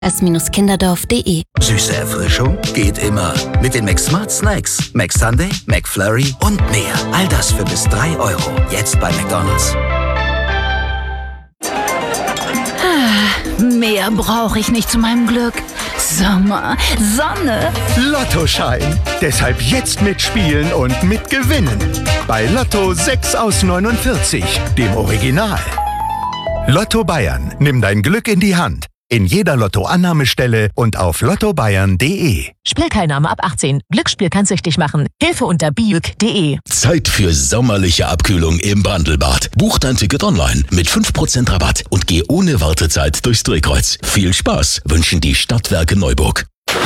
s-kinderdorf.de. Süße Erfrischung geht immer. Mit den McSmart Snacks. McSunday, McFlurry und mehr. All das für bis 3 €. Jetzt bei McDonald's. Mehr brauche ich nicht zu meinem Glück. Sommer, Sonne. Lottoschein. Deshalb jetzt mitspielen und mitgewinnen. Bei Lotto 6 aus 49, dem Original. Lotto Bayern. Nimm dein Glück in die Hand. In jeder Lottoannahmestelle und auf lottobayern.de. Spielteilnahme ab 18. Glücksspiel kann süchtig machen. Hilfe unter biuk.de. Zeit für sommerliche Abkühlung im Bandelbad. Buch dein Ticket online mit 5% Rabatt und geh ohne Wartezeit durchs Drehkreuz. Viel Spaß wünschen die Stadtwerke Neuburg.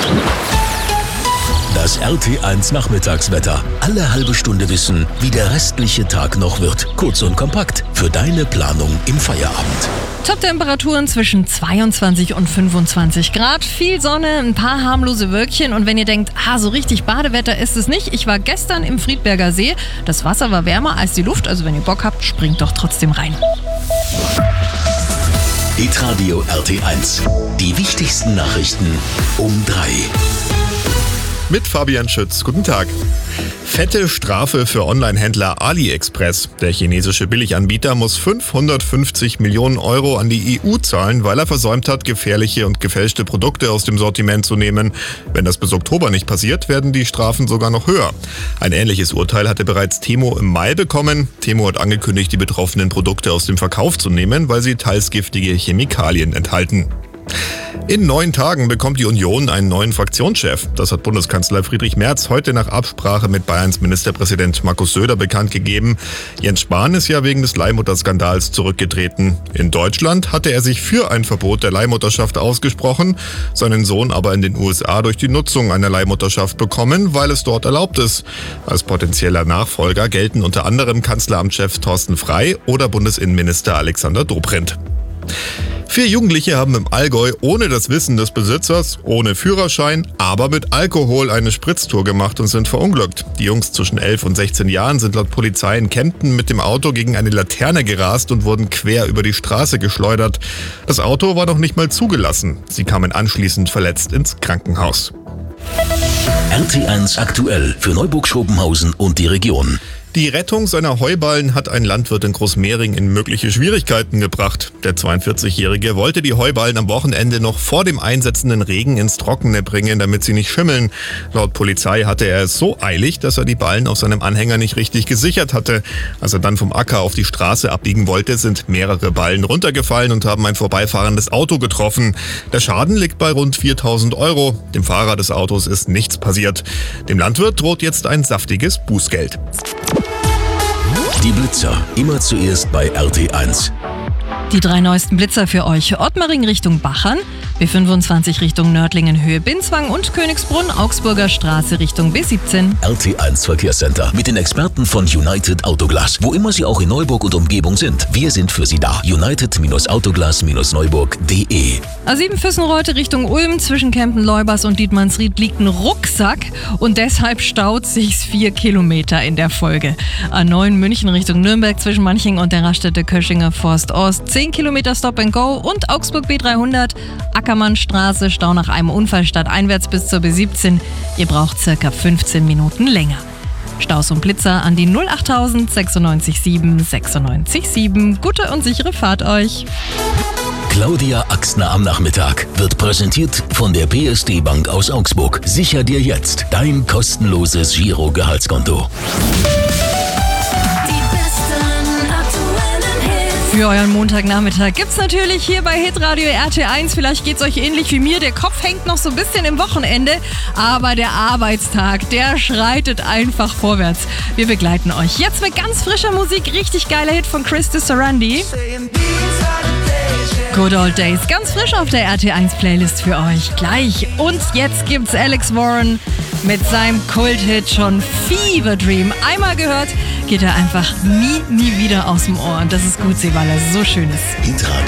Das RT1 Nachmittagswetter. Alle halbe Stunde wissen, wie der restliche Tag noch wird. Kurz und kompakt für deine Planung im Feierabend. Top-Temperaturen zwischen 22 und 25 Grad, viel Sonne, ein paar harmlose Wölkchen und wenn ihr denkt, so richtig Badewetter ist es nicht, ich war gestern im Friedberger See, das Wasser war wärmer als die Luft, also wenn ihr Bock habt, springt doch trotzdem rein. Hitradio RT1. Die wichtigsten Nachrichten um 3. Mit Fabian Schütz. Guten Tag. Fette Strafe für Online-Händler AliExpress. Der chinesische Billiganbieter muss 550 Millionen € an die EU zahlen, weil er versäumt hat, gefährliche und gefälschte Produkte aus dem Sortiment zu nehmen. Wenn das bis Oktober nicht passiert, werden die Strafen sogar noch höher. Ein ähnliches Urteil hatte bereits Temu im Mai bekommen. Temu hat angekündigt, die betroffenen Produkte aus dem Verkauf zu nehmen, weil sie teils giftige Chemikalien enthalten. In 9 Tagen bekommt die Union einen neuen Fraktionschef. Das hat Bundeskanzler Friedrich Merz heute nach Absprache mit Bayerns Ministerpräsident Markus Söder bekannt gegeben. Jens Spahn ist ja wegen des Leihmutterskandals zurückgetreten. In Deutschland hatte er sich für ein Verbot der Leihmutterschaft ausgesprochen, seinen Sohn aber in den USA durch die Nutzung einer Leihmutterschaft bekommen, weil es dort erlaubt ist. Als potenzieller Nachfolger gelten unter anderem Kanzleramtschef Thorsten Frey oder Bundesinnenminister Alexander Dobrindt. 4 Jugendliche haben im Allgäu ohne das Wissen des Besitzers, ohne Führerschein, aber mit Alkohol eine Spritztour gemacht und sind verunglückt. Die Jungs zwischen 11 und 16 Jahren sind laut Polizei in Kempten mit dem Auto gegen eine Laterne gerast und wurden quer über die Straße geschleudert. Das Auto war noch nicht mal zugelassen. Sie kamen anschließend verletzt ins Krankenhaus. RT1 aktuell für Neuburg-Schopenhausen und die Region. Die Rettung seiner Heuballen hat ein Landwirt in Großmehring in mögliche Schwierigkeiten gebracht. Der 42-Jährige wollte die Heuballen am Wochenende noch vor dem einsetzenden Regen ins Trockene bringen, damit sie nicht schimmeln. Laut Polizei hatte er es so eilig, dass er die Ballen auf seinem Anhänger nicht richtig gesichert hatte. Als er dann vom Acker auf die Straße abbiegen wollte, sind mehrere Ballen runtergefallen und haben ein vorbeifahrendes Auto getroffen. Der Schaden liegt bei rund 4.000 €. Dem Fahrer des Autos ist nichts passiert. Dem Landwirt droht jetzt ein saftiges Bußgeld. Die Blitzer, immer zuerst bei RT1. Die 3 neuesten Blitzer für euch. Ottmaring Richtung Bachern, B25 Richtung Nördlingen Höhe Binzwang und Königsbrunn, Augsburger Straße Richtung B17. RT1 Verkehrscenter mit den Experten von United Autoglas. Wo immer Sie auch in Neuburg und Umgebung sind, wir sind für Sie da. United-Autoglas-Neuburg.de. A7 Füssenreute Richtung Ulm, zwischen Kempen-Leubers und Dietmannsried liegt ein Rucksack und deshalb staut sich's 4 Kilometer in der Folge. A9 München Richtung Nürnberg zwischen Manching und der Raststätte Köschinger Forst Ost 10 Kilometer Stop and Go und Augsburg B300 Ackermannstraße, Stau nach einem Unfall stadteinwärts bis zur B17. Ihr braucht circa 15 Minuten länger. Staus und Blitzer an die 08000 96 7 96 7. Gute und sichere Fahrt euch. Claudia Axner am Nachmittag wird präsentiert von der PSD Bank aus Augsburg. Sicher dir jetzt dein kostenloses Giro-Gehaltskonto. Für euren Montagnachmittag gibt's natürlich hier bei Hitradio RT1. Vielleicht geht's euch ähnlich wie mir. Der Kopf hängt noch so ein bisschen im Wochenende. Aber der Arbeitstag, der schreitet einfach vorwärts. Wir begleiten euch jetzt mit ganz frischer Musik. Richtig geiler Hit von Christy Sarandi. Good Old Days, ganz frisch auf der RT1-Playlist für euch. Gleich. Und jetzt gibt's Alex Warren mit seinem Kult-Hit schon Fever Dream. Einmal gehört, geht er einfach nie wieder aus dem Ohr. Und das ist gut, weil er so schön ist.